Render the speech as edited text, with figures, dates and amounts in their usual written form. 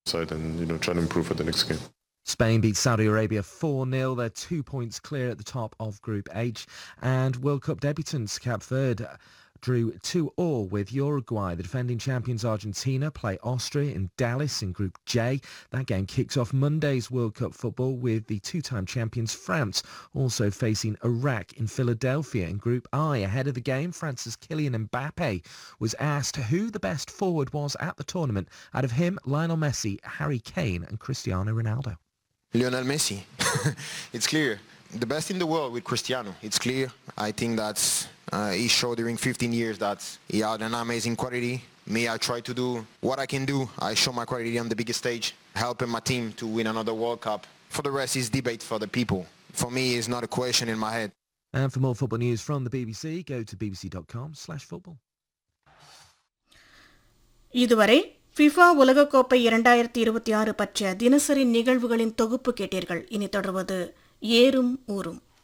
side and try to improve for the next game. Spain beat Saudi Arabia 4-0. They're 2 points clear at the top of Group H. And World Cup debutants Cape Verde drew 2-2 with Uruguay. The defending champions Argentina play Austria in Dallas in Group J. That game kicks off Monday's World Cup football with the two-time champions France also facing Iraq in Philadelphia in Group I. Ahead of the game, France's Kylian Mbappe was asked who the best forward was at the tournament. Out of him, Lionel Messi, Harry Kane and Cristiano Ronaldo. Lionel Messi. It's clear. The best in the world with Cristiano. It's clear. I think that's he showed during 15 years that he had an amazing quality. Me, I try to do what I can do. I show my quality on the biggest stage, helping my team to win another World Cup. For the rest, it's debate for the people. For me, it's not a question in my head. And for more football news from the BBC, go to bbc.com/football. இதுவரை FIFA உலகக்கோப்பை 2026 பற்றிய தினசரி நிகழ்வுகளின் தொகுப்பு கேட்டீர்கள். இனி தொடர்வது ஏறும் ஊரும்.